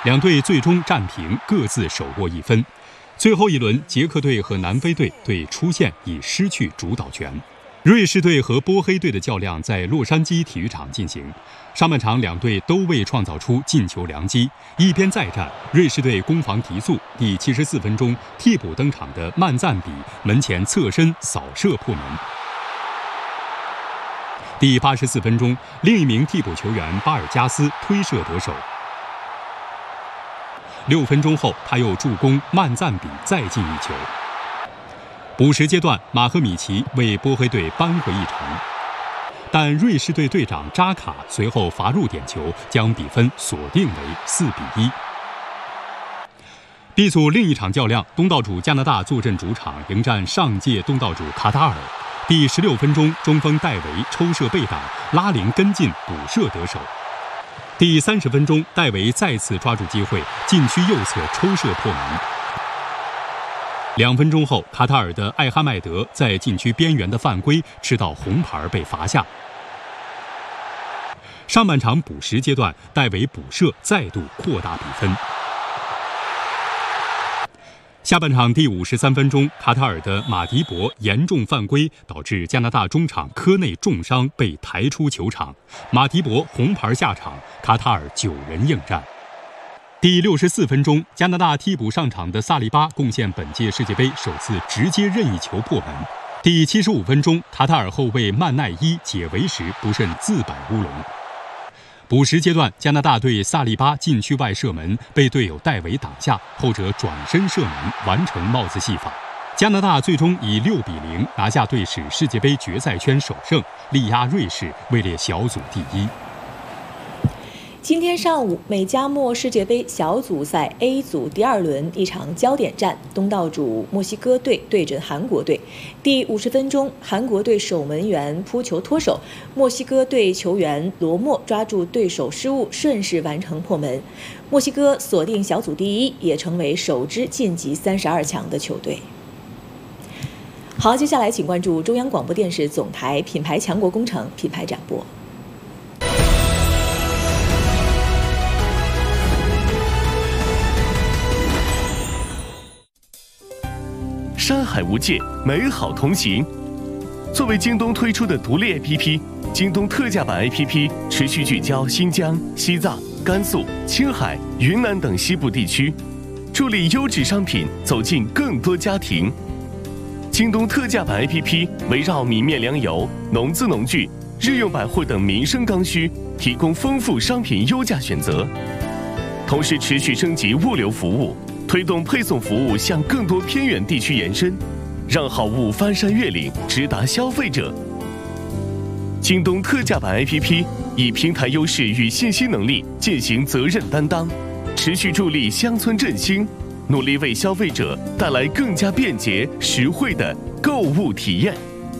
两队最终战平，各自手握1分。最后一轮，捷克队和南非队对出线已失去主导权。瑞士队和波黑队的较量在洛杉矶体育场进行。上半场两队都未创造出进球良机，一边再战，瑞士队攻防提速。第74分钟，替补登场的曼赞比门前侧身扫射破门。第84分钟，另一名替补球员巴尔加斯推射得手。6分钟后，他又助攻曼赞比再进一球。补时阶段，马赫米奇为波黑队扳回一城，但瑞士队队长扎卡随后罚入点球，将比分锁定为4-1。B 组另一场较量，东道主加拿大坐镇主场迎战上届东道主卡塔尔。第16分钟，中锋戴维抽射被挡，拉林跟进补射得手。第30分钟，戴维再次抓住机会，禁区右侧抽射破门。2分钟后，卡塔尔的艾哈迈德在禁区边缘的犯规吃到红牌被罚下。上半场补时阶段，戴维补射再度扩大比分。下半场第53分钟，卡塔尔的马迪博严重犯规，导致加拿大中场科内重伤被抬出球场，马迪博红牌下场，卡塔尔9人应战。第64分钟，加拿大替补上场的萨利巴贡献本届世界杯首次直接任意球破门。第75分钟，卡塔尔后卫曼奈伊解围时不慎自摆乌龙。补时阶段，加拿大队萨利巴禁区外射门被队友戴维挡下，后者转身射门完成帽子戏法。加拿大最终以6-0拿下队史世界杯决赛圈首胜，力压瑞士位列小组第1。 今天上午，美加墨世界杯小组赛 A 组第2轮一场焦点战，东道主墨西哥队对阵韩国队。第50分钟，韩国队守门员扑球脱手，墨西哥队球员罗莫抓住对手失误，顺势完成破门。墨西哥锁定小组第1，也成为首支晋级32强的球队。好，接下来请关注中央广播电视总台品牌强国工程品牌展播。 山海无界，美好同行。作为京东推出的独立 APP， 京东特价版 APP 持续聚焦新疆、西藏、甘肃、青海、云南等西部地区，助力优质商品走进更多家庭。京东特价版 APP 围绕米面粮油、农资农具、日用百货等民生刚需，提供丰富商品优价选择，同时持续升级物流服务。推动配送服务向更多偏远地区延伸，让好物翻山越岭，直达消费者。京东特价版 APP 以平台优势与信息能力践行责任担当，持续助力乡村振兴，努力为消费者带来更加便捷、实惠的购物体验。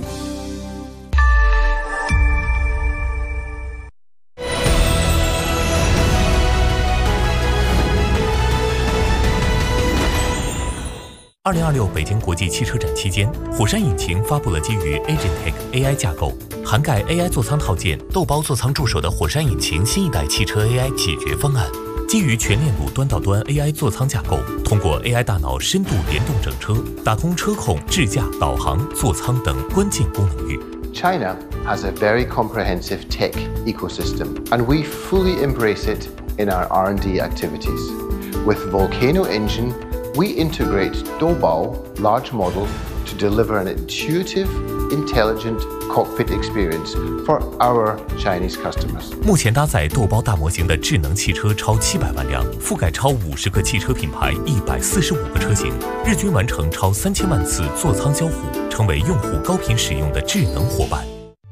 2026北京国际汽车展期间，火山引擎发布了基于 Agentech AI 架构，涵盖 AI 座舱套件、豆包座舱助手的火山引擎新一代汽车 AI 解决方案。基于全链路端到端 AI 座舱架构，通过 AI 大脑深度联动整车，打通车控、智驾、导航、座舱等关键功能域。 China has a very comprehensive tech ecosystem, and we fully embrace it in our R&D activities. With Volcano Engine, we integrate Doubao large model to deliver an intuitive, intelligent cockpit experience for our Chinese customers. 目前搭载豆包大模型的智能汽车超700万辆，覆盖超50个汽车品牌，145个车型，日均完成超3000万次座舱交互，成为用户高频使用的智能伙伴。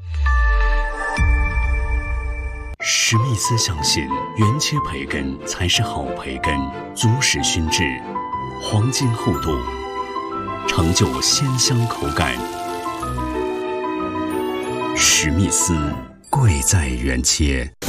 史密斯相信，原切培根才是好培根，足实熏制，黄金厚度，成就鲜香口感。史密斯，贵在原切。